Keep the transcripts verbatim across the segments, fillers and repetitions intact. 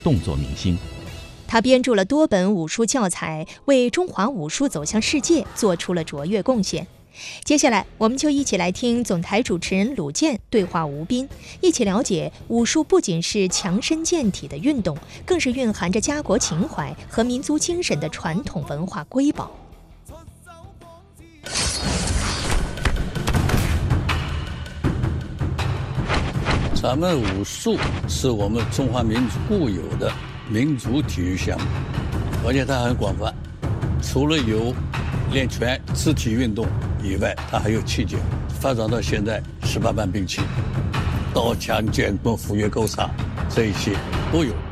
动作明星。 他编著了多本武术教材，为中华武术走向世界做出了卓越贡献。接下来，我们就一起来听总台主持人鲁健对话吴斌，一起了解武术不仅是强身健体的运动，更是蕴含着家国情怀和民族精神的传统文化瑰宝。 咱们武术是我们中华民族固有的民族体育项目，而且它很广泛，除了有练拳肢体运动以外，它还有气功，发展到现在十八般兵器，刀枪剑盾斧钺钩叉，这一些都有。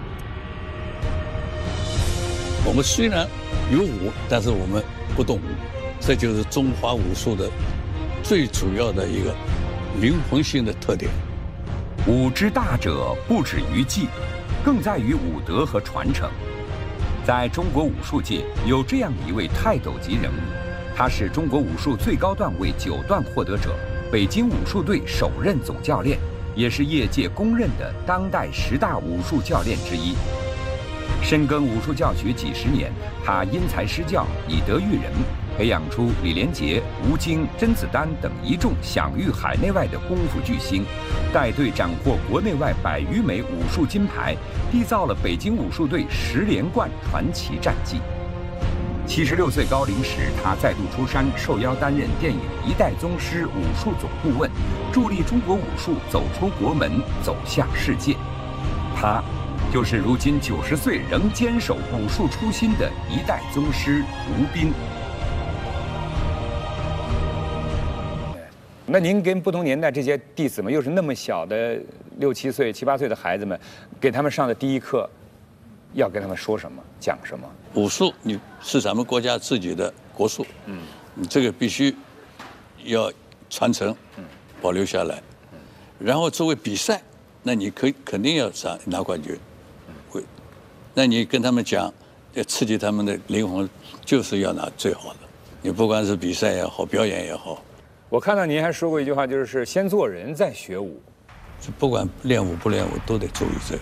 我们虽然有武，但是我们不动武，这就是中华武术的最主要的一个灵魂性的特点。 武之大者，不止于技，更在于武德和传承。在中国武术界有这样一位泰斗级人物，他是中国武术最高段位九段获得者，北京武术队首任总教练，也是业界公认的当代十大武术教练之一。深耕武术教学几十年，他因材施教，以德育人，培养出李连杰、吴京、甄子丹等一众享誉海内外的功夫巨星，带队斩获国内外百余枚武术金牌，缔造了北京武术队十连冠传奇战绩。七十六岁高龄时，他再度出山，受邀担任电影《一代宗师》武术总顾问，助力中国武术走出国门，走向世界。他就是如今九十岁仍坚守武术初心的一代宗师吴斌。 那您跟不同年代这些弟子们，又是那么小的六七岁、七八岁的孩子们，给他们上的第一课，要跟他们说什么、讲什么？ 武术你是咱们国家自己的国术，嗯，你这个必须要传承，嗯，保留下来，嗯，然后作为比赛，那你可以肯定要拿拿冠军，会，那你跟他们讲，要刺激他们的灵魂，就是要拿最好的。你不管是比赛也好，表演也好。 我看到您还说过一句话，就是先做人再学武。 不管练武不练武，都得注意这个。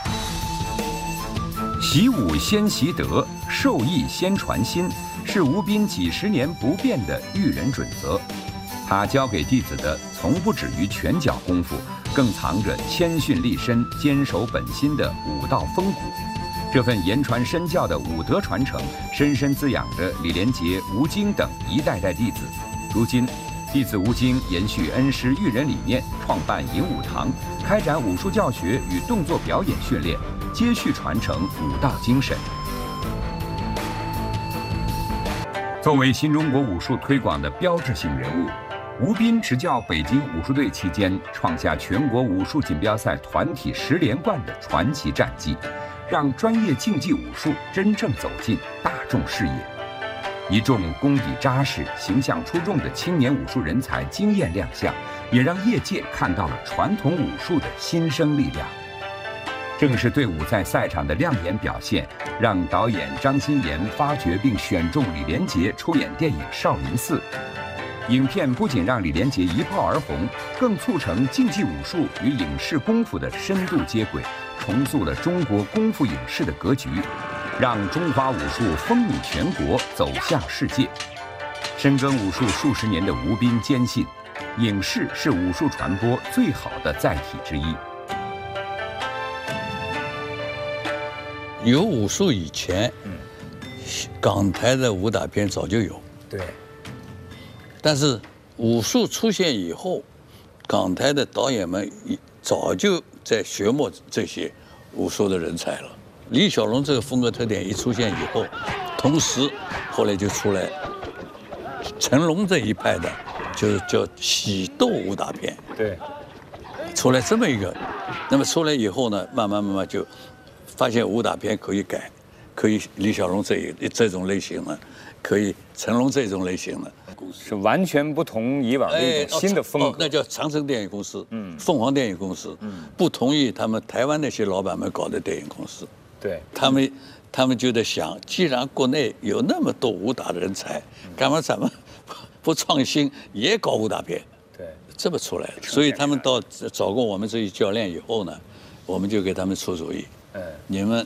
习武先习德，授艺先传心，是吴斌几十年不变的育人准则。他教给弟子的，从不止于拳脚功夫，更藏着谦逊立身、坚守本心的武道风骨。这份言传身教的武德传承，深深滋养着李连杰、吴京等一代代弟子。如今，弟子吴京延续恩师育人理念，创办银武堂，开展武术教学与动作表演训练，接续传承武道精神。作为新中国武术推广的标志性人物，吴斌执教北京武术队期间，创下全国武术锦标赛团体十连冠的传奇战绩，让专业竞技武术真正走进大众视野。一众功底扎实、形象出众的青年武术人才惊艳亮相，也让业界看到了传统武术的新生力量。正是队伍在赛场的亮眼表现，让导演张新妍发掘并选中李连杰出演电影《少林寺》。影片不仅让李连杰一炮而红，更促成竞技武术与影视功夫的深度接轨，重塑了中国功夫影视的格局，让中华武术风靡全国，走向世界。深耕武术数十年的吴斌坚信，影视是武术传播最好的载体之一。 有武术以前，嗯，港台的武打片早就有， 对。 但是武术出现以后，港台的导演们早就在学摸这些武术的人才了。李小龙这个风格特点一出现以后，同时后来就出来成龙这一派的，就是叫喜斗武打片。 对， 出来这么一个，那么出来以后呢，慢慢慢慢就发现武打片可以改，可以李小龙这一这种类型的，可以成龙这种类型的。 是完全不同以往的一种新的风格。 哦哦、那叫长城电影公司，嗯，凤凰电影公司，嗯，不同意他们台湾那些老板们搞的电影公司。 对， 他们他们就在想，既然国内有那么多武打的人才，干嘛咱们不创新也搞武打片？ 对， 这么出来的。所以他们到找过我们这些教练以后呢，我们就给他们出主意。 你们